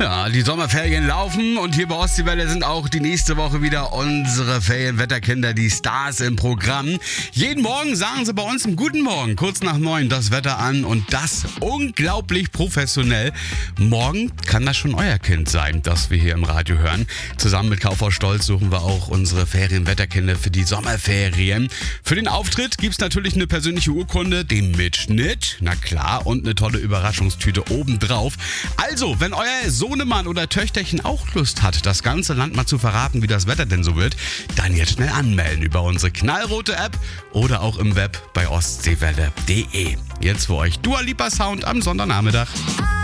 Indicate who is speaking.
Speaker 1: Ja, die Sommerferien laufen und hier bei Ostseewelle sind auch die nächste Woche wieder unsere Ferienwetterkinder, die Stars im Programm. Jeden Morgen sagen sie bei uns im Guten Morgen, kurz nach 9, das Wetter an und das unglaublich professionell. Morgen kann das schon euer Kind sein, das wir hier im Radio hören. Zusammen mit Kaufhaus Stolz suchen wir auch unsere Ferienwetterkinder für die Sommerferien. Für den Auftritt gibt's natürlich eine persönliche Urkunde, den Mitschnitt, na klar, und eine tolle Überraschungstüte obendrauf. Also, wenn euer Sohnemann oder Töchterchen auch Lust hat, das ganze Land mal zu verraten, wie das Wetter denn so wird, dann jetzt schnell anmelden über unsere knallrote App oder auch im Web bei ostseewelle.de. Jetzt für euch Dua Lipa Sound am Sonntagnachmittag.